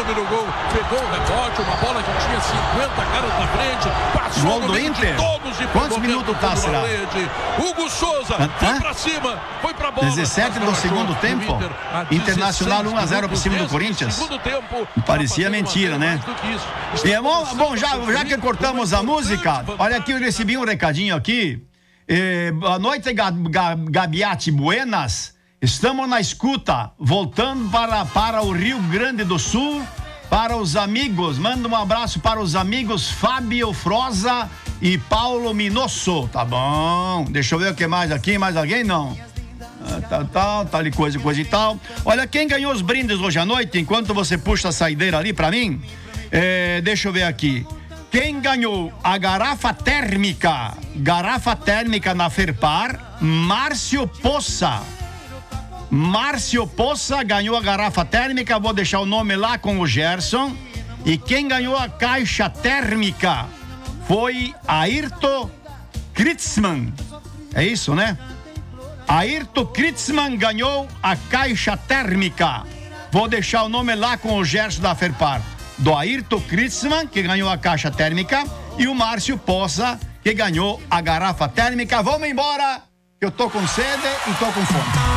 nome do gol, pegou o rebote, uma bola que tinha 50 caras na frente, passou gol no do meio Inter. de todos e quantos minutos tá, será? Hugo Souza foi pra cima, foi pra bola. 17 do segundo tempo. Internacional 1-0 por cima do Corinthians. Parecia mentira, né? E bom, já que cortamos a música, olha aqui, eu recebi um recadinho aqui. Boa noite, Gabiati, buenas. Estamos na escuta, voltando para o Rio Grande do Sul, para os amigos. Manda um abraço para os amigos Fábio Froza e Paulo Minosso. Tá bom. Deixa eu ver o que mais aqui. Mais alguém? Não. Tal coisa e tal. Olha, quem ganhou os brindes hoje à noite, enquanto você puxa a saideira ali pra mim, deixa eu ver aqui. Quem ganhou a garrafa térmica na Ferpar, Márcio Poça. Márcio Poça ganhou a garrafa térmica, vou deixar o nome lá com o Gerson. E quem ganhou a caixa térmica foi Ayrton Kritzmann. É isso, né? Ayrton Kritzmann ganhou a caixa térmica. Vou deixar o nome lá com o Gerson da Ferpar. Do Ayrton Kritzmann, que ganhou a caixa térmica, e o Márcio Poça, que ganhou a garrafa térmica. Vamos embora, que eu tô com sede e tô com fome.